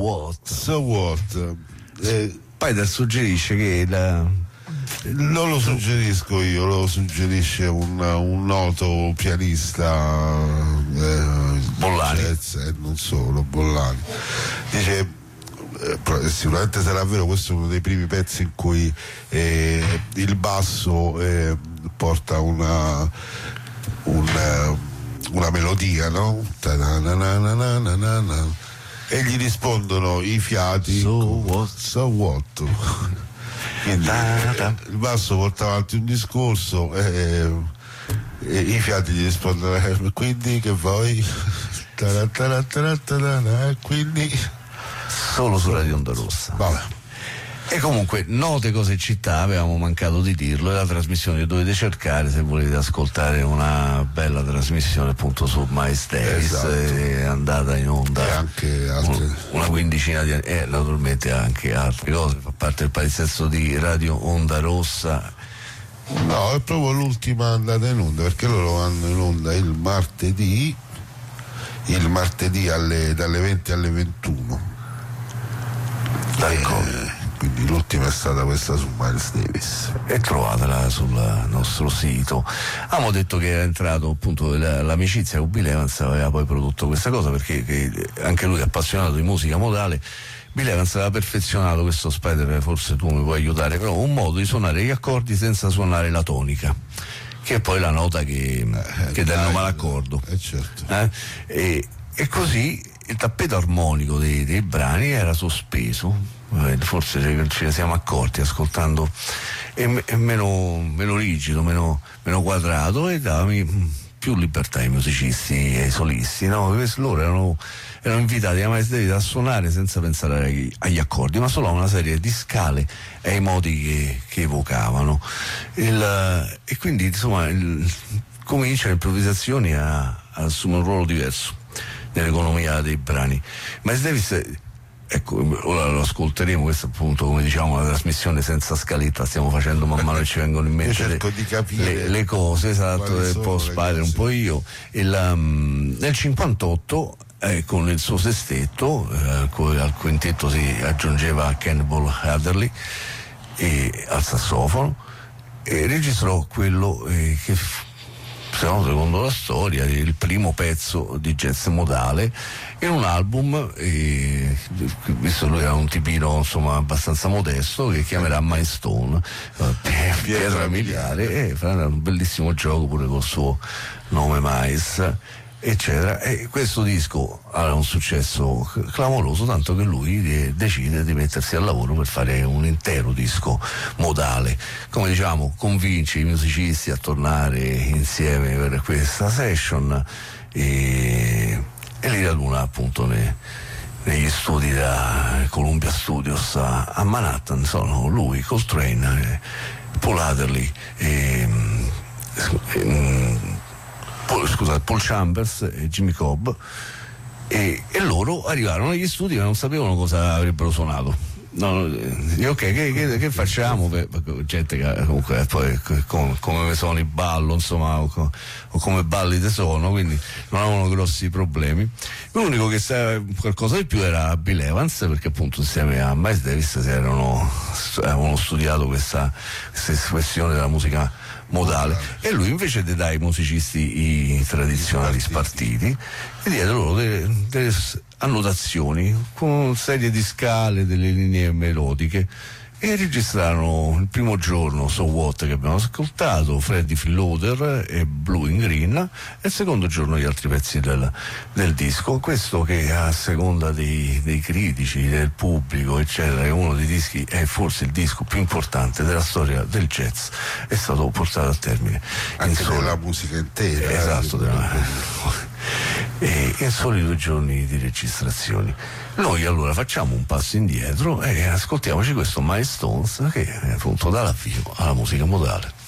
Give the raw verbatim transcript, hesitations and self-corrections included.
what? So what? Eh, Spider suggerisce che la... non lo suggerisco io, lo suggerisce un, un noto pianista eh, Bollani, jazz, eh, non solo Bollani. Dice eh, sicuramente sarà vero, questo è uno dei primi pezzi in cui eh, il basso eh, porta una una, una melodia, no? E gli rispondono i fiati. So what? So what? Quindi eh, il basso porta avanti un discorso e, e i fiati gli rispondono eh, quindi che vuoi? Quindi solo su Radio Onda Rossa. Vabbè. E comunque, note cose e città, avevamo mancato di dirlo, è la trasmissione che dovete cercare se volete ascoltare una bella trasmissione appunto su Miles Davis. Esatto. È andata in onda e anche altre... un, una quindicina di anni, e eh, naturalmente anche altre cose, fa parte del palinsesto di Radio Onda Rossa. No, è proprio l'ultima andata in onda, perché loro vanno in onda il martedì, il martedì alle, dalle venti alle ventuno. D'accordo. Quindi l'ultima è stata questa su Miles Davis e trovatela sul nostro sito. Abbiamo detto che era entrato appunto l'amicizia con Bill Evans, aveva poi prodotto questa cosa perché che anche lui è appassionato di musica modale. Bill Evans aveva perfezionato questo Spider, forse tu mi puoi aiutare, però un modo di suonare gli accordi senza suonare la tonica, che è poi la nota che, eh, che dà il nome all'accordo. Eh, certo. eh? E, e così il tappeto armonico dei, dei brani era sospeso, forse ce ne siamo accorti ascoltando, è, è meno, meno rigido, meno, meno quadrato, e dava più libertà ai musicisti e ai solisti, no? Loro erano, erano invitati a Miles Davis a suonare senza pensare agli, agli accordi, ma solo a una serie di scale e ai modi che, che evocavano. Il, e quindi insomma il, comincia le improvvisazioni a, a assumere un ruolo diverso nell'economia dei brani. Miles Davis, ecco, ora lo ascolteremo, questo appunto, come diciamo, la trasmissione senza scaletta, stiamo facendo man mano che ci vengono in mente cerco le, di capire le, le cose, esatto, un po' Spider, un po' io. E la, nel cinquantotto eh, con il suo sestetto, eh, al quintetto si aggiungeva Cannonball Adderley e, al sassofono, e registrò quello eh, che secondo la storia il primo pezzo di jazz modale in un album, eh, visto lui era un tipino insomma abbastanza modesto, che chiamerà Milestone, eh, pietra miliare, e farà un bellissimo gioco pure col suo nome Miles, eccetera. E questo disco ha un successo clamoroso, tanto che lui decide di mettersi al lavoro per fare un intero disco modale. Come diciamo, convince i musicisti a tornare insieme per questa session, e, e li raduna appunto nei, negli studi da Columbia Studios a, a Manhattan. Sono lui, Coltrane, Paul Adderley e, e Paul, scusate, Paul Chambers e Jimmy Cobb, e, e loro arrivarono negli studi e non sapevano cosa avrebbero suonato. No, io, ok, che, che, che facciamo? Per, per gente che comunque poi com, come suoni ballo, insomma, o, o come balli te sono, quindi non avevano grossi problemi. L'unico che sapeva qualcosa di più era Bill Evans, perché appunto insieme a Miles Davis si erano, avevano studiato questa, questa espressione della musica modale, e lui invece di dare ai musicisti i tradizionali spartiti e diede loro delle, delle annotazioni con serie di scale, delle linee melodiche, e registrarono il primo giorno So What, che abbiamo ascoltato, Freddy Freeloader e Blue in Green, e il secondo giorno gli altri pezzi del, del disco. Questo che a seconda dei, dei critici, del pubblico eccetera, è uno dei dischi, è forse il disco più importante della storia del jazz, è stato portato a termine anche in della musica intera, esatto, eh, della, e in soli due giorni di registrazioni. Noi allora facciamo un passo indietro e ascoltiamoci questo Milestones, che appunto dà l'avvio alla musica modale.